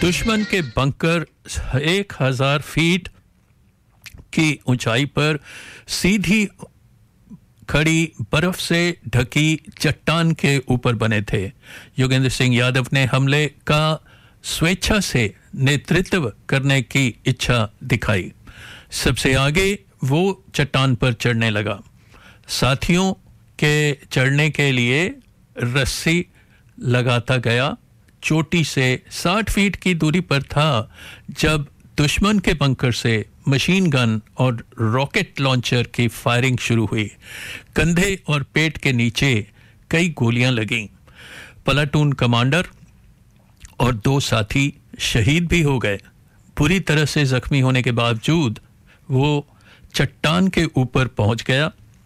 दुश्मन के bunker 1000 feet की ऊंचाई पर सीधी खड़ी बर्फ से ढकी चट्टान के ऊपर बने थे। योगेंद्र सिंह यादव ने हमले का स्वेच्छा से नेतृत्व करने की इच्छा दिखाई। सबसे आगे वो चट्टान पर चढ़ने लगा। साथियों के चढ़ने के लिए रस्सी लगाता गया। चोटी से 60 फीट की दूरी पर था जब दुश्मन के बंकर से मशीन गन और रॉकेट लॉन्चर की फायरिंग शुरू हुई। कंधे और पेट के नीचे कई गोलियां लगीं। प्लाटून कमांडर और 2 साथी शहीद भी हो गए। पूरी तरह से जख्मी होने के बावजूद वो चट्टान के ऊपर पहुंच गया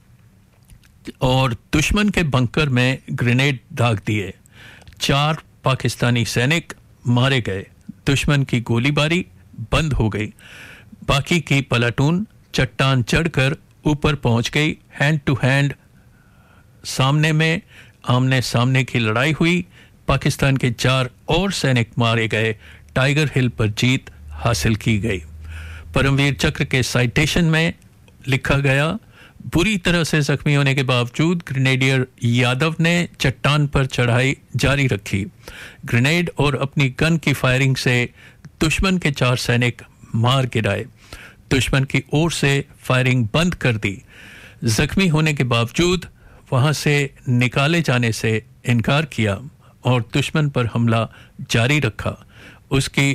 और दुश्मन के बंकर में ग्रेनेड दाग दिए। 4 पाकिस्तानी सैनिक मारे गए। दुश्मन की गोलीबारी बंद हो गई। बाकी की प्लाटून चट्टान चढ़कर ऊपर पहुंच गई। हैंड टू हैंड सामने में आमने सामने की लड़ाई हुई। पाकिस्तान के 4 और सैनिक मारे गए। टाइगर हिल पर जीत हासिल की गई। परमवीर चक्र के साइटेशन में लिखा गया, बुरी तरह से जख्मी होने के बावजूद ग्रेनेडियर यादव ने चट्टान पर चढ़ाई जारी रखी। ग्रेनेड और अपनी गन की फायरिंग से दुश्मन के 4 सैनिक मार गिराए। दुश्मन की ओर से फायरिंग बंद कर दी। जख्मी होने के बावजूद वहां से निकाले जाने से इनकार किया और दुश्मन पर हमला जारी रखा। उसकी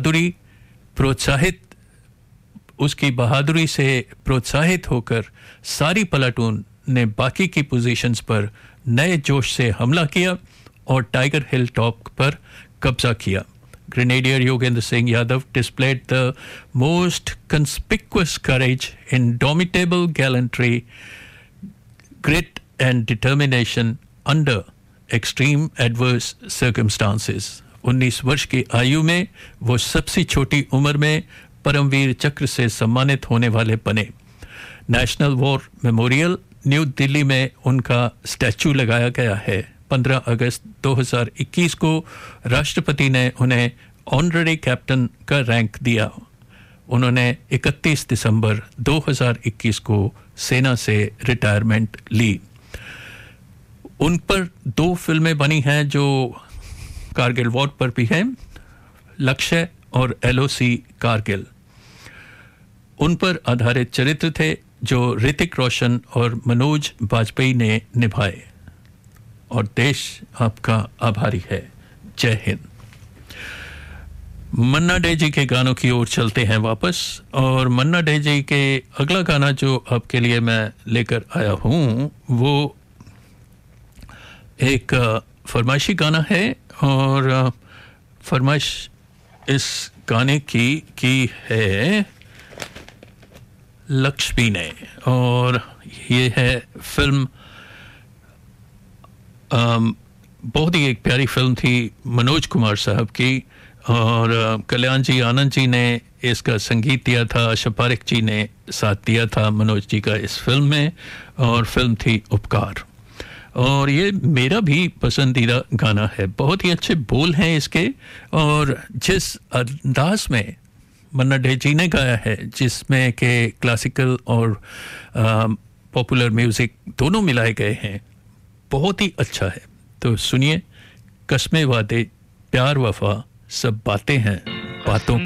बहादुरी से प्रोत्साहित होकर सारी प्लाटून ने बाकी की पोजीशंस पर नए जोश से हमला किया और टाइगर हिल टॉप पर कब्जा किया। Grenadier Yogendra Singh Yadav displayed the most conspicuous courage, indomitable gallantry, grit and determination under extreme adverse circumstances. 19 वर्ष की आयु में वो सबसे छोटी उम्र में परमवीर चक्र से सम्मानित होने वाले बने। National war memorial new Delhi में उनका स्टैचू लगाया गया है। 15 अगस्त 2021 को राष्ट्रपति ने उन्हें ऑनररी कैप्टन का रैंक दिया। उन्होंने 31 दिसंबर 2021 को सेना से रिटायरमेंट ली। उन पर 2 फिल्में बनी हैं जो कारगिल वॉर पर भी हैं, लक्ष्य और LOC कारगिल। उन पर आधारित चरित्र थे जो ऋतिक रोशन और मनोज बाजपेयी ने निभाए। और देश आपका आभारी है। जय हिंद। मन्ना डे जी के गानों की ओर चलते हैं वापस। और मन्ना डे जी के अगला गाना जो आपके लिए मैं लेकर आया हूँ वो एक फरमाइशी गाना है और फरमाइश इस गाने की है लक्ष्मी ने। और ये है फिल्म बहुत ही एक प्यारी फिल्म थी मनोज कुमार साहब की और कल्याण जी आनंद जी ने इसका संगीत दिया था। आशा पारेख जी ने साथ दिया था मनोज जी का इस फिल्म में और फिल्म थी उपकार। और ये मेरा भी पसंदीदा गाना है। बहुत ही अच्छे बोल हैं इसके और जिस अंदाज में मन्ना डे जी ने गाया है जिसमें के क्लासिकल और पॉपुलर म्यूजिक दोनों मिलाए गए हैं, बहुत ही अच्छा है। तो सुनिए, कस्में वादे प्यार वफा सब बातें हैं बातों